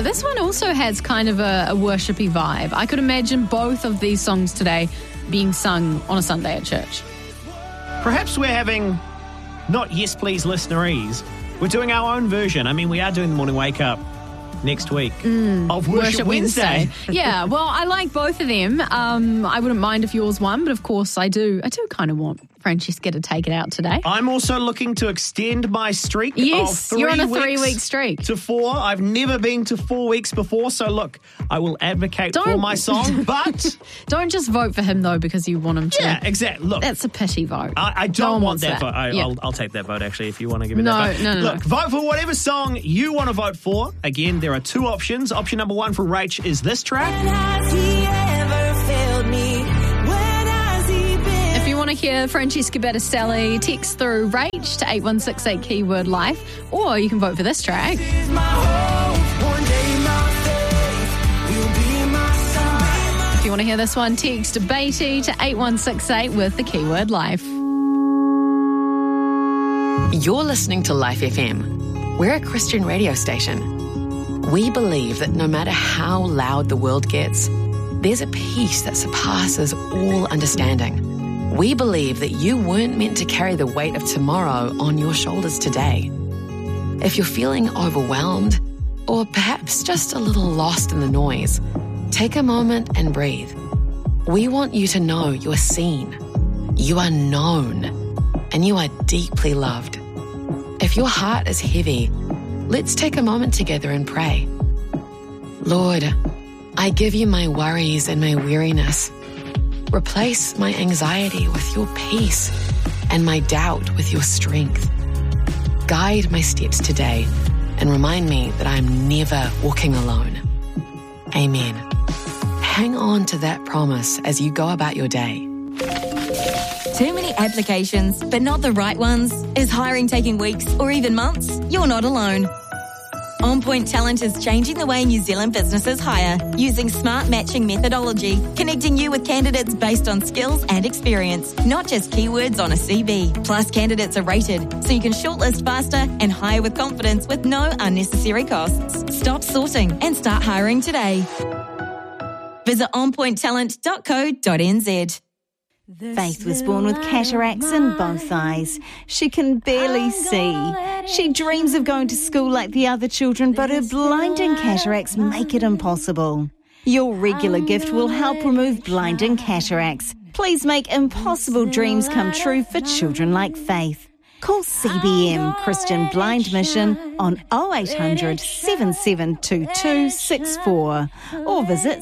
Yeah, this one also has kind of a worshipy vibe. I could imagine both of these songs today being sung on a Sunday at church. Perhaps we're having not Yes Please listenerese. We're doing our own version. I mean, we are doing the morning wake up next week of Worship Wednesday. Yeah, well, I like both of them. I wouldn't mind if yours won, but of course I do kind of want Francesca to take it out today. I'm also looking to extend my streak yes, of 3 you're on a weeks 3-week streak. to 4. I've never been to 4 weeks before, so look, I will advocate for my song, but... Don't just vote for him, though, because you want him to. Yeah, exactly. Look, that's a pity vote. I don't want that vote. I'll take that vote, actually, if you want to give me that vote. No. Look, vote for whatever song you want to vote for. Again, there are 2 options. Option number 1 from Rach is this track. Has he ever failed me? When has he been? If you want to hear Francesca Battistelli, text through Rach to 8168 keyword life, or you can vote for this track. This is my hope. One day my faith will be my sign. If you want to hear this one, text Beatty to 8168 with the keyword life. You're listening to Life FM. We're a Christian radio station. We believe that no matter how loud the world gets, there's a peace that surpasses all understanding. We believe that you weren't meant to carry the weight of tomorrow on your shoulders today. If you're feeling overwhelmed, or perhaps just a little lost in the noise, take a moment and breathe. We want you to know you're seen, you are known, and you are deeply loved. If your heart is heavy, let's take a moment together and pray. Lord, I give you my worries and my weariness. Replace my anxiety with your peace and my doubt with your strength. Guide my steps today and remind me that I'm never walking alone. Amen. Hang on to that promise as you go about your day. Too many applications, but not the right ones? Is hiring taking weeks or even months? You're not alone. On Point Talent is changing the way New Zealand businesses hire, using smart matching methodology, connecting you with candidates based on skills and experience, not just keywords on a CV. Plus, candidates are rated, so you can shortlist faster and hire with confidence with no unnecessary costs. Stop sorting and start hiring today. Visit onpointtalent.co.nz. Faith was born with cataracts in both eyes. She can barely see. She dreams of going to school like the other children, but her blinding cataracts make it impossible. Your regular gift will help remove blinding cataracts. Please make impossible dreams come true for children like Faith. Call CBM Christian Blind Mission on 0800 7722 64 or visit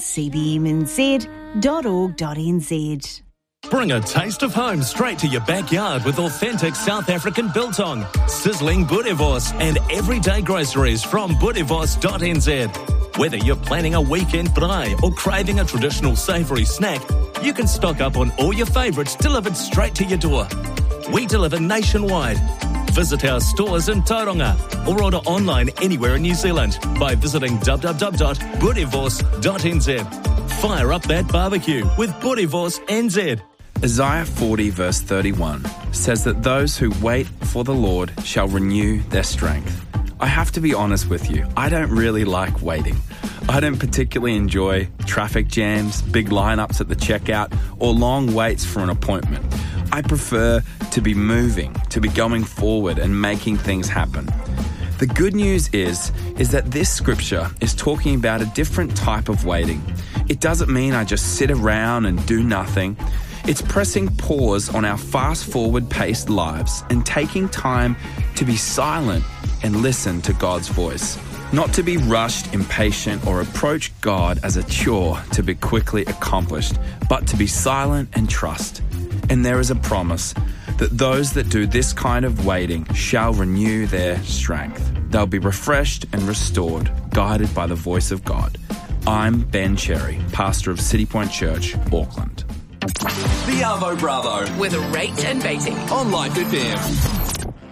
cbmnz.org.nz. Bring a taste of home straight to your backyard with authentic South African biltong, sizzling boerewors and everyday groceries from boerewors.nz. Whether you're planning a weekend braai or craving a traditional savoury snack, you can stock up on all your favourites delivered straight to your door. We deliver nationwide. Visit our stores in Tauranga or order online anywhere in New Zealand by visiting www.boerewors.nz. Fire up that barbecue with Boerewors NZ. Isaiah 40 verse 31 says that those who wait for the Lord shall renew their strength. I have to be honest with you, I don't really like waiting. I don't particularly enjoy traffic jams, big lineups at the checkout, or long waits for an appointment. I prefer to be moving, to be going forward and making things happen. The good news is that this scripture is talking about a different type of waiting. It doesn't mean I just sit around and do nothing. It's pressing pause on our fast-forward paced lives and taking time to be silent and listen to God's voice. Not to be rushed, impatient, or approach God as a chore to be quickly accomplished, but to be silent and trust. And there is a promise that those that do this kind of waiting shall renew their strength. They'll be refreshed and restored, guided by the voice of God. I'm Ben Cherry, pastor of City Point Church, Auckland. The Arvo Bravo With Rach and Beatty on Life FM.